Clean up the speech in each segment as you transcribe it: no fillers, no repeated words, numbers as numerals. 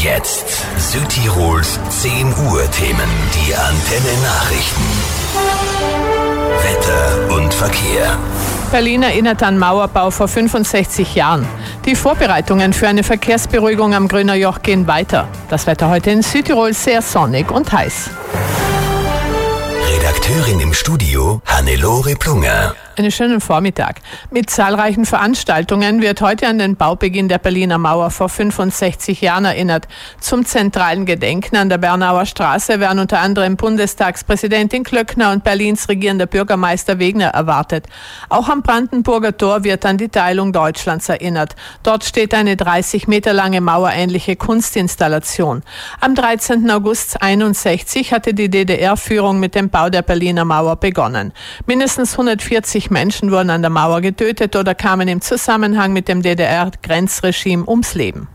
jetzt Südtirols 10 Uhr Themen. Die Antenne Nachrichten. Wetter und Verkehr. Berlin erinnert an Mauerbau vor 65 Jahren. Die Vorbereitungen für eine Verkehrsberuhigung am Grüner Joch gehen weiter. Das Wetter heute in Südtirol sehr sonnig und heiß. Redakteurin im Studio Hannelore Plunger. Einen schönen Vormittag. Mit zahlreichen Veranstaltungen wird heute an den Baubeginn der Berliner Mauer vor 65 Jahren erinnert. Zum zentralen Gedenken an der Bernauer Straße werden unter anderem Bundestagspräsidentin Klöckner und Berlins regierender Bürgermeister Wegner erwartet. Auch am Brandenburger Tor wird an die Teilung Deutschlands erinnert. Dort steht eine 30 Meter lange mauerähnliche Kunstinstallation. Am 13. August 1961 hatte die DDR-Führung mit dem Bau der Berliner Mauer begonnen. Mindestens 140 Menschen wurden an der Mauer getötet oder kamen im Zusammenhang mit dem DDR-Grenzregime ums Leben.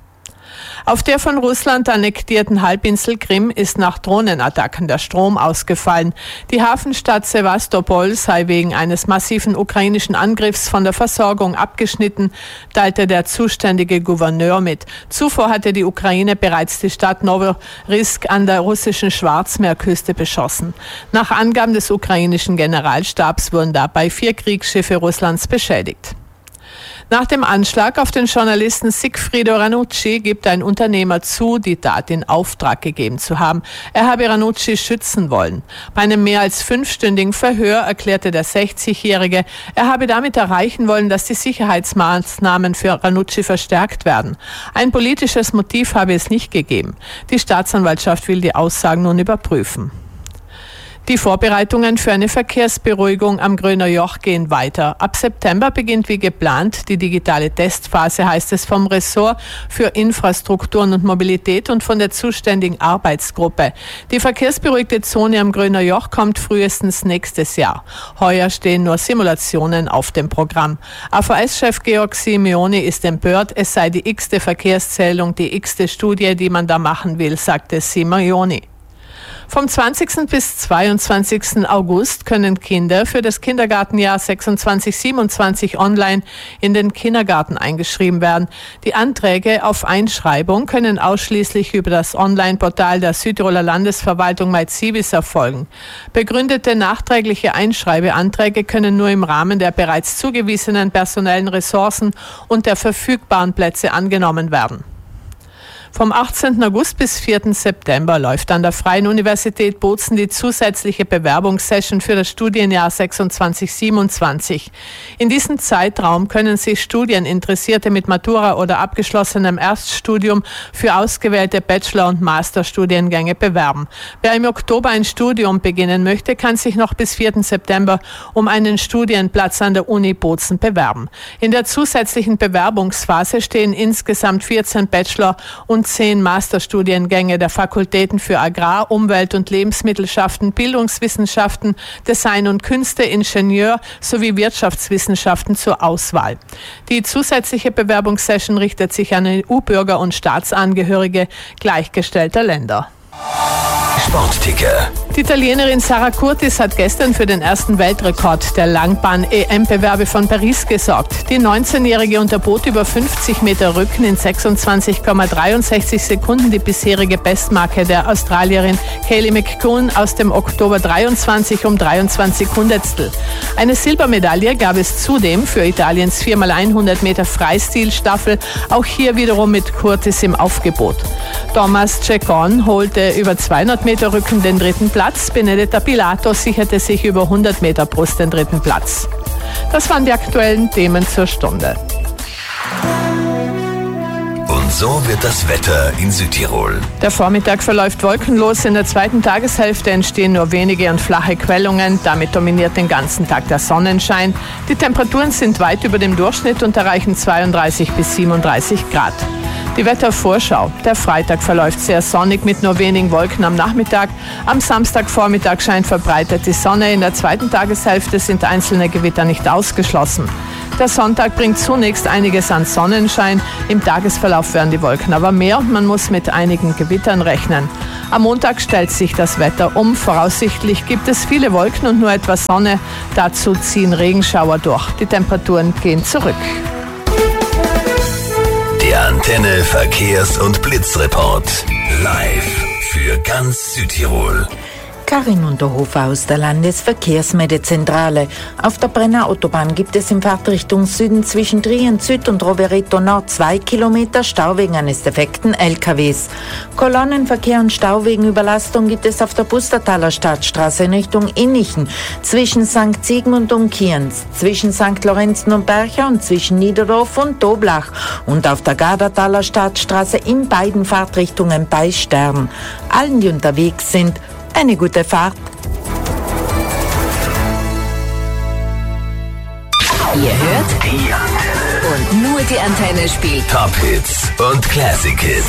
Auf der von Russland annektierten Halbinsel Krim ist nach Drohnenattacken der Strom ausgefallen. Die Hafenstadt Sewastopol sei wegen eines massiven ukrainischen Angriffs von der Versorgung abgeschnitten, teilte der zuständige Gouverneur mit. Zuvor hatte die Ukraine bereits die Stadt Novorossiysk an der russischen Schwarzmeerküste beschossen. Nach Angaben des ukrainischen Generalstabs wurden dabei 4 Kriegsschiffe Russlands beschädigt. Nach dem Anschlag auf den Journalisten Sigfrido Ranucci gibt ein Unternehmer zu, die Tat in Auftrag gegeben zu haben. Er habe Ranucci schützen wollen. Bei einem mehr als 5-stündigen Verhör erklärte der 60-Jährige, er habe damit erreichen wollen, dass die Sicherheitsmaßnahmen für Ranucci verstärkt werden. Ein politisches Motiv habe es nicht gegeben. Die Staatsanwaltschaft will die Aussagen nun überprüfen. Die Vorbereitungen für eine Verkehrsberuhigung am Grüner Joch gehen weiter. Ab September beginnt wie geplant die digitale Testphase, heißt es vom Ressort für Infrastrukturen und Mobilität und von der zuständigen Arbeitsgruppe. Die verkehrsberuhigte Zone am Grüner Joch kommt frühestens nächstes Jahr. Heuer stehen nur Simulationen auf dem Programm. AVS-Chef Georg Simeoni ist empört, es sei die x-te Verkehrszählung, die x-te Studie, die man da machen will, sagte Simeoni. Vom 20. bis 22. August können Kinder für das Kindergartenjahr 26/27 online in den Kindergarten eingeschrieben werden. Die Anträge auf Einschreibung können ausschließlich über das Online-Portal der Südtiroler Landesverwaltung MyCivis erfolgen. Begründete nachträgliche Einschreibeanträge können nur im Rahmen der bereits zugewiesenen personellen Ressourcen und der verfügbaren Plätze angenommen werden. Vom 18. August bis 4. September läuft an der Freien Universität Bozen die zusätzliche Bewerbungssession für das Studienjahr 26/27. In diesem Zeitraum können sich Studieninteressierte mit Matura oder abgeschlossenem Erststudium für ausgewählte Bachelor- und Masterstudiengänge bewerben. Wer im Oktober ein Studium beginnen möchte, kann sich noch bis 4. September um einen Studienplatz an der Uni Bozen bewerben. In der zusätzlichen Bewerbungsphase stehen insgesamt 14 Bachelor- und 10 Masterstudiengänge der Fakultäten für Agrar-, Umwelt- und Lebensmittelschaften, Bildungswissenschaften, Design und Künste, Ingenieur- sowie Wirtschaftswissenschaften zur Auswahl. Die zusätzliche Bewerbungssession richtet sich an EU-Bürger und Staatsangehörige gleichgestellter Länder. Sportticker. Die Italienerin Sara Curtis hat gestern für den ersten Weltrekord der Langbahn-EM-Bewerbe von Paris gesorgt. Die 19-Jährige unterbot über 50 Meter Rücken in 26,63 Sekunden die bisherige Bestmarke der Australierin Kaylee McCune aus dem Oktober 23 um 23 Hundertstel. Eine Silbermedaille gab es zudem für Italiens 4x100 Meter Freistilstaffel, auch hier wiederum mit Curtis im Aufgebot. Thomas Ceccon holte über 200 Meter Rücken den 3. Platz. Benedetta Pilato sicherte sich über 100 Meter Brust den 3. Platz. Das waren die aktuellen Themen zur Stunde. Und so wird das Wetter in Südtirol. Der Vormittag verläuft wolkenlos. In der zweiten Tageshälfte entstehen nur wenige und flache Quellungen. Damit dominiert den ganzen Tag der Sonnenschein. Die Temperaturen sind weit über dem Durchschnitt und erreichen 32 bis 37 Grad. Die Wettervorschau. Der Freitag verläuft sehr sonnig mit nur wenigen Wolken am Nachmittag. Am Samstagvormittag scheint verbreitet die Sonne. In der zweiten Tageshälfte sind einzelne Gewitter nicht ausgeschlossen. Der Sonntag bringt zunächst einiges an Sonnenschein. Im Tagesverlauf werden die Wolken aber mehr und man muss mit einigen Gewittern rechnen. Am Montag stellt sich das Wetter um. Voraussichtlich gibt es viele Wolken und nur etwas Sonne. Dazu ziehen Regenschauer durch. Die Temperaturen gehen zurück. Der Antenne Verkehrs- und Blitzreport. Live für ganz Südtirol. Karin Unterhofer aus der Landesverkehrsmeldezentrale. Auf der Brenner Autobahn gibt es in Fahrtrichtung Süden zwischen Trient Süd und Rovereto Nord 2 Kilometer Stau wegen eines defekten LKWs. Kolonnenverkehr und Stau wegen Überlastung gibt es auf der Pustertaler Stadtstraße in Richtung Innichen, zwischen St. Sigmund und Kienz, zwischen St. Lorenzen und Bercha und zwischen Niederdorf und Doblach und auf der Gardertaler Stadtstraße in beiden Fahrtrichtungen bei Stern. Allen, die unterwegs sind, eine gute Fahrt. Ihr hört Die Antenne. und nur die Antenne spielt Top Hits und Classic Hits.